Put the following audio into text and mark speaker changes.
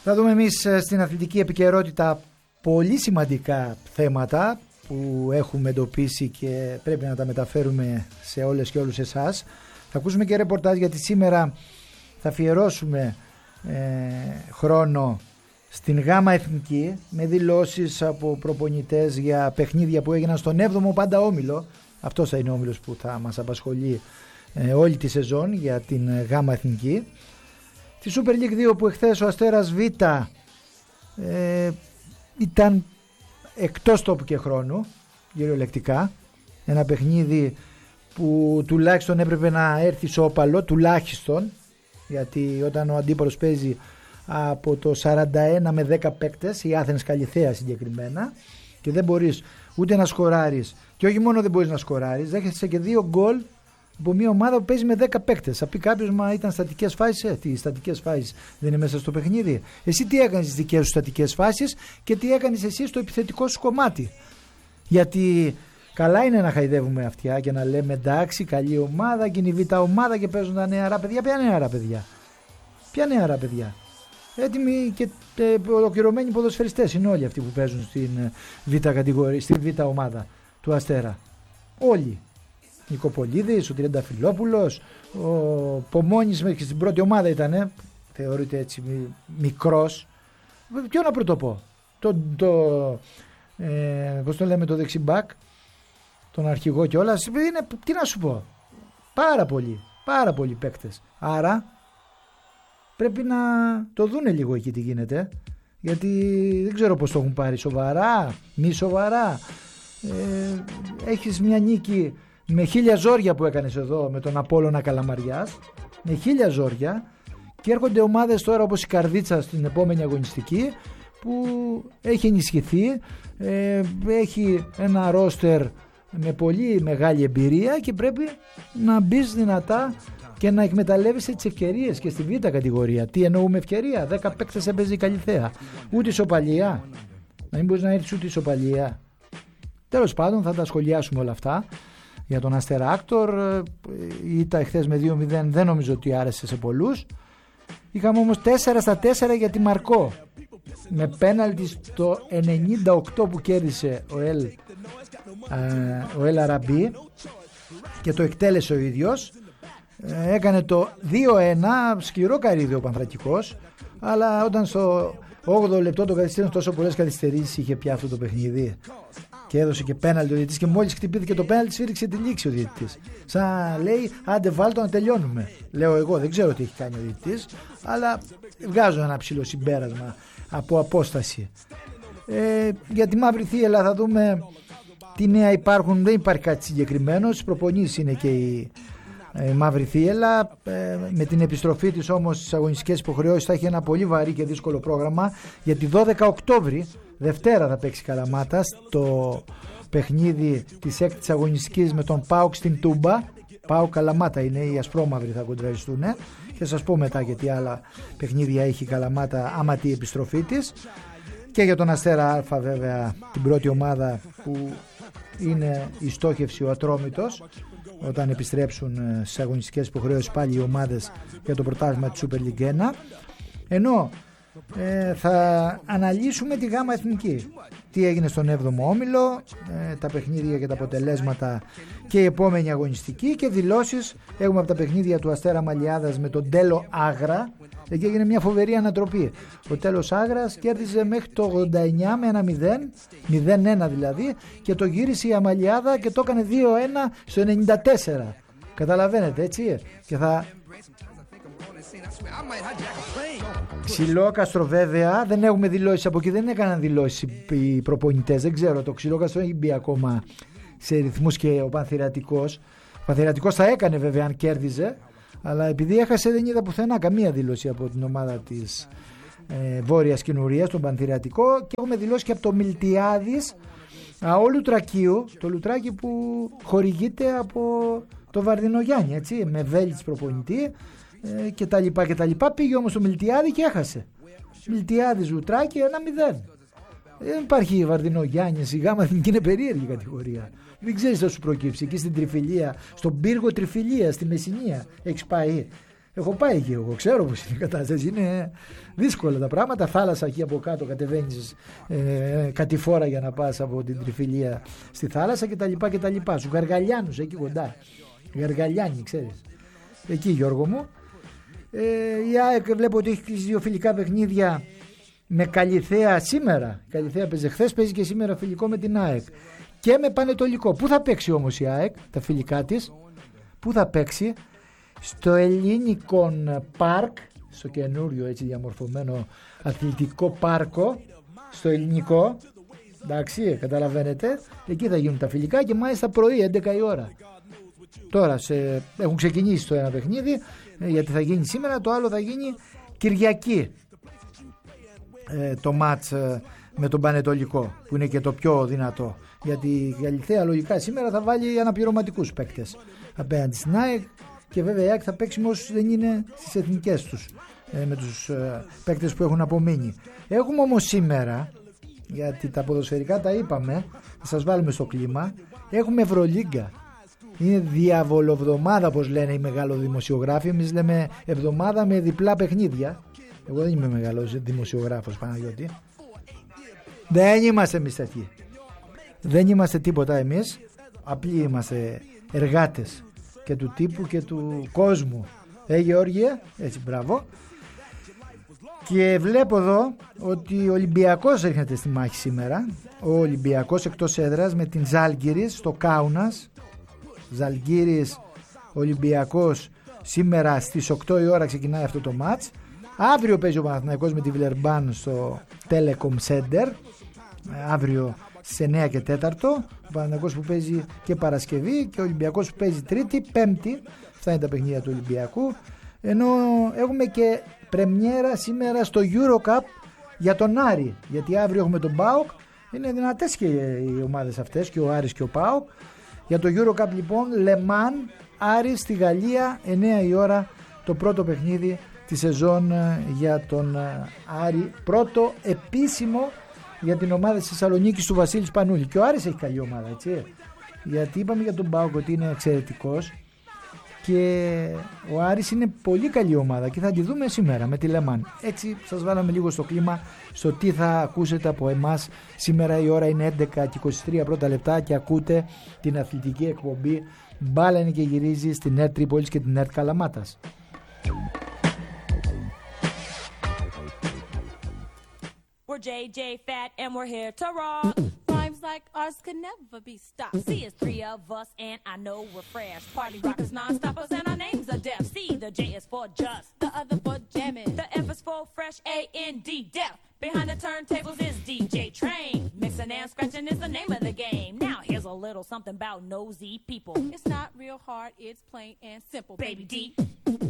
Speaker 1: Θα δούμε εμείς στην αθλητική επικαιρότητα πολύ σημαντικά θέματα που έχουμε εντοπίσει και πρέπει να τα μεταφέρουμε σε όλες και όλους εσάς. Θα ακούσουμε και ρεπορτάζ, γιατί σήμερα θα αφιερώσουμε χρόνο στην Γάμα Εθνική με δηλώσεις από προπονητές για παιχνίδια που έγιναν στον 7ο πάντα όμιλο. Αυτός θα είναι ο όμιλος που θα μας απασχολεί όλη τη σεζόν για την Γάμα Εθνική. Τη Super League 2 που εχθές ο Αστέρας Β ήταν εκτός τόπου και χρόνου κυριολεκτικά. Ένα παιχνίδι που τουλάχιστον έπρεπε να έρθει σώπαλο, τουλάχιστον, γιατί όταν ο αντίπαλος παίζει από το 41 με 10 παίκτες, η Άθενες Καλιθέα συγκεκριμένα, και δεν μπορείς ούτε να σκοράρεις, και όχι μόνο δεν μπορείς να σκοράρεις, δέχεσαι και 2 γκολ από μια ομάδα που παίζει με 10 παίκτες. Θα πει κάποιος, μα ήταν στατικές φάσεις. Τι στατικές φάσεις δεν είναι μέσα στο παιχνίδι? Εσύ τι έκανες στις δικές σου στατικές φάσεις και τι έκανες εσύ στο επιθετικό σου κομμάτι? Γιατί καλά είναι να χαϊδεύουμε αυτιά και να λέμε εντάξει, καλή ομάδα και είναι η Β' ομάδα και παίζουν τα νεαρά παιδιά. Ποια νεαρά παιδιά? Ποια νεαρά παιδιά? Έτοιμοι και ολοκληρωμένοι ποδοσφαιριστές είναι όλοι αυτοί που παίζουν στην Β' κατηγορία, στην Β' ομάδα του Αστέρα. Όλοι. Νικοπολίδης, ο Τριανταφυλόπουλος, ο Πομόνης μέχρι στην πρώτη ομάδα ήτανε, θεωρείται έτσι μικρός. Ποιο να πρωτοπώ? Πώς το λέμε, το δεξιμπάκ, τον αρχηγό κιόλας. Τι να σου πω, πάρα πολλοί παίκτες. Άρα πρέπει να το δούνε λίγο εκεί τι γίνεται, γιατί δεν ξέρω πώς το έχουν πάρει, σοβαρά, μη σοβαρά. Έχεις μια νίκη με 1000 ζόρια που έκανες εδώ με τον Απόλλωνα Καλαμαριάς, με 1000 ζόρια, και έρχονται ομάδες τώρα όπως η Καρδίτσα στην επόμενη αγωνιστική που έχει ενισχυθεί, έχει ένα ρόστερ με πολύ μεγάλη εμπειρία και πρέπει να μπεις δυνατά και να εκμεταλλεύεσαι τις ευκαιρίες και στη Β' κατηγορία. Τι εννοούμε ευκαιρία? 10 παίκτες έπαιζε η Καλιθέα, ούτε ισοπαλία, να μην μπορείς να έρθεις ούτε ισοπαλία. Τέλος πάντων, θα τα σχολιάσουμε όλα αυτά. Για τον Αστέρα Άκτορ, ήταν εχθές με 2-0, δεν νομίζω ότι άρεσε σε πολλούς. Είχαμε όμως 4-4 για τη Μαρκό, με πέναλτι στο 98 που κέρδισε ο Ελ Αραμπί και το εκτέλεσε ο ίδιος. Έκανε το 2-1, σκληρό καρύδι ο Πανθρακικός, αλλά όταν στο 8ο λεπτό το καθυστέρησε τόσο πολλές καθυστερήσεις είχε πια αυτό το παιχνίδι και έδωσε και πέναλτι ο διαιτητής, και μόλις χτυπήθηκε το πέναλτι σφύριξε τη λήξη ο διαιτητής. Σαν λέει, άντε βάλτο να τελειώνουμε. Λέω εγώ, δεν ξέρω τι έχει κάνει ο διαιτητής, αλλά βγάζω ένα ψηλό συμπέρασμα από απόσταση. Για τη Μαύρη Θύελλα θα δούμε τι νέα υπάρχουν. Δεν υπάρχει κάτι συγκεκριμένο. Στις προπονήσεις είναι και η Μαύρη Θύελλα. Με την επιστροφή της όμως στις αγωνιστικές υποχρεώσεις θα έχει ένα πολύ βαρύ και δύσκολο πρόγραμμα, γιατί 12 Οκτώβρη, Δευτέρα, θα παίξει Καλαμάτα στο παιχνίδι της 6ης αγωνιστικής με τον ΠΑΟΚ στην Τούμπα. ΠΑΟΚ Καλαμάτα είναι, οι ασπρόμαυροι θα κοντραριστούν, και σας πω μετά γιατί άλλα παιχνίδια έχει η Καλαμάτα άμα τη επιστροφή της. Και για τον Αστέρα Α βέβαια, την πρώτη ομάδα που είναι η στόχευση, ο Ατρόμητος, όταν επιστρέψουν στις αγωνιστικές υποχρεώσεις πάλι οι ομάδες για το πρωτάθλημα της Super League 1. Ενώ θα αναλύσουμε τη Γάμα Εθνική, τι έγινε στον 7ο όμιλο, τα παιχνίδια και τα αποτελέσματα και η επόμενη αγωνιστική, και δηλώσεις έχουμε από τα παιχνίδια του Αστέρα Μαλιάδας με τον Τέλο Άγρα. Εκεί έγινε μια φοβερή ανατροπή. Ο Τέλος Άγρας κέρδιζε μέχρι το 89 με 1-0, 0-1 δηλαδή, και το γύρισε η Αμαλιάδα και το έκανε 2-1 στο 94. Καταλαβαίνετε, έτσι? Και θα Ξυλόκαστρο βέβαια, δεν έχουμε δηλώσεις από εκεί, δεν έκαναν δηλώσεις οι προπονητές, δεν ξέρω, το Ξυλόκαστρο έχει μπει ακόμα σε ρυθμούς, και ο Πανθυρατικός θα έκανε βέβαια αν κέρδιζε, αλλά επειδή έχασε δεν είδα πουθενά καμία δήλωση από την ομάδα της Βόρειας Κινουρίας, τον Πανθυρατικό, και έχουμε δηλώσει και από το Μιλτιάδης Αόλου Τρακίου, το λουτράκι που χορηγείται από το Βαρδινογιάννη, έτσι, με Βέλιτς προπονητή και τα λοιπά. Πήγε όμως το Μιλτιάδη και έχασε. Μιλτιάδης λουτράκι 1-0. Δεν υπάρχει Βαρδινογιάννης, η Γάμα Εθνική είναι περίεργη κατηγορία. Δεν ξέρεις θα σου προκύψει. Εκεί στην Τριφυλία, στον πύργο Τριφυλία, στη Μεσσηνία, έχεις πάει? Έχω πάει εκεί εγώ, ξέρω πως είναι η κατάσταση. Είναι δύσκολα τα πράγματα. Θάλασσα εκεί από κάτω, κατεβαίνεις κατηφόρα για να πας από την Τριφυλία στη θάλασσα κτλ. Στους Γαργαλιάνους εκεί κοντά. Γαργαλιάνοι, ξέρεις. Εκεί, Γιώργο μου. Η ΑΕΚ βλέπω ότι έχει δύο φιλικά παιχνίδια με Καλιθέα σήμερα. Η Καλιθέα παίζει χθες, παίζει και σήμερα φιλικό με την ΑΕΚ. Και με Πανετολικό. Πού θα παίξει όμως η ΑΕΚ, τα φιλικά της? Πού θα παίξει? Στο Ελληνικον Πάρκ, στο καινούριο έτσι διαμορφωμένο αθλητικό πάρκο, στο Ελληνικό, εντάξει, καταλαβαίνετε, εκεί θα γίνουν τα φιλικά και μάλιστα πρωί 11 η ώρα. Τώρα έχουν ξεκινήσει το ένα παιχνίδι, γιατί θα γίνει σήμερα, το άλλο θα γίνει Κυριακή, το μάτς με τον Πανετολικό, που είναι και το πιο δυνατό, γιατί η Καλιθέα λογικά σήμερα θα βάλει αναπληρωματικούς παίκτες απέναντι στην ΑΕΚ. Και βέβαια η ΑΕΚ θα παίξει με όσους δεν είναι στις εθνικές τους, με τους παίκτες που έχουν απομείνει. Έχουμε όμως σήμερα, γιατί τα ποδοσφαιρικά τα είπαμε, θα σας βάλουμε στο κλίμα, έχουμε Ευρωλίγκα. Είναι διαβολοβδομάδα, όπως λένε οι μεγαλοδημοσιογράφοι. Εμείς λέμε εβδομάδα με διπλά παιχνίδια. Εγώ δεν είμαι μεγάλος δημοσιογράφος, Παναγιώτη. Δεν είμαστε εμείς τέτοιοι. Δεν είμαστε τίποτα εμείς. Απλοί είμαστε εργάτες και του τύπου και του κόσμου. Γεώργια, έτσι, μπράβο. Και βλέπω εδώ ότι ο Ολυμπιακός έρχεται στη μάχη σήμερα. Ο Ολυμπιακός εκτός έδρας με την Ζάλγκιρις στο Κάουνας. Ζαλγκίρις Ολυμπιακός σήμερα στις 8 η ώρα ξεκινάει αυτό το μάτς. Αύριο παίζει ο Παναθηναϊκός με τη Βιλερμπάν στο Telecom Center. Αύριο στις 9 και 4. Ο Παναθηναϊκός που παίζει και Παρασκευή και ο Ολυμπιακός που παίζει Τρίτη, Πέμπτη. Αυτά είναι τα παιχνίδια του Ολυμπιακού. Ενώ έχουμε και πρεμιέρα σήμερα στο Eurocup για τον Άρη. Γιατί αύριο έχουμε τον ΠΑΟΚ. Είναι δυνατές και οι ομάδες αυτές, και ο Άρης και ο ΠΑΟΚ. Για το Eurocup λοιπόν, Λεμάν, Άρης στη Γαλλία, 9 η ώρα το πρώτο παιχνίδι τη σεζόν για τον Άρη. Πρώτο επίσημο για την ομάδα της Θεσσαλονίκης του Βασίλη Σπανούλη. Και ο Άρης έχει καλή ομάδα, έτσι. Γιατί είπαμε για τον ΠΑΟΚ ότι είναι εξαιρετικός. Και ο Άρης είναι πολύ καλή ομάδα και θα τη δούμε σήμερα με τη Λεμάν. Έτσι σας βάλαμε λίγο στο κλίμα στο τι θα ακούσετε από εμάς. Σήμερα η ώρα είναι 11 και 23 πρώτα λεπτά και ακούτε την αθλητική εκπομπή Μπάλα είναι και γυρίζει στην ΕΡΤ Τρίπολης και την ΕΡΤ Καλαμάτας.
Speaker 2: We're JJ Fat and we're here to rock. Rhymes like ours could never be stopped. See, it's three of us and I know we're fresh. Party rockers, non-stoppers, and our names are deaf. See, the J is for just, the other for jamming. The F is for fresh, A-N-D, deaf. Behind the turntables is DJ Train. Mixing and scratching is the name of the game. Now here's a little something about nosy people. It's not real hard, it's plain and simple, baby D.